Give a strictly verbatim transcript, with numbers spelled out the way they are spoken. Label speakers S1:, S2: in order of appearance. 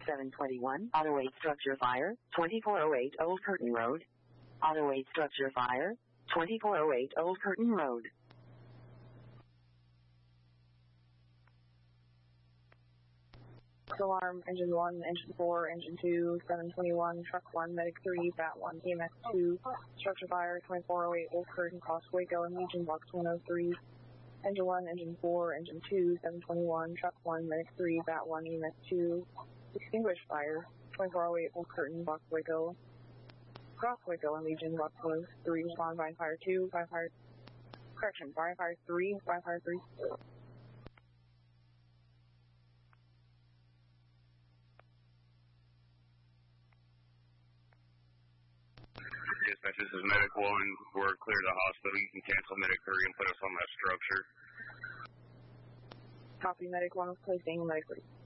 S1: seven twenty-one, Auto eight structure fire, twenty-four oh eight Old Curtain Road. Auto eight structure fire, twenty-four oh eight Old Curtain Road.
S2: Alarm, engine one, engine four, engine two, seven twenty-one, truck one, medic three, bat one, E M S two, structure fire, twenty-four oh eight Old Curtain, cross Waco and Legion, box one oh three. Engine one, engine four, engine two, seven twenty-one, truck one, medic three, bat one, E M S two, extinguish fire, twenty-four oh eight Old Curtain, box Waco, cross Waco and Legion, box one oh three, respond, firefighter two, firefighter, correction, firefighter three, firefighter three.
S3: Dispatch, this is Medic one. We're clear to the hospital. You can cancel Medic three and put us on that structure.
S2: Copy, Medic one, placing Medic three.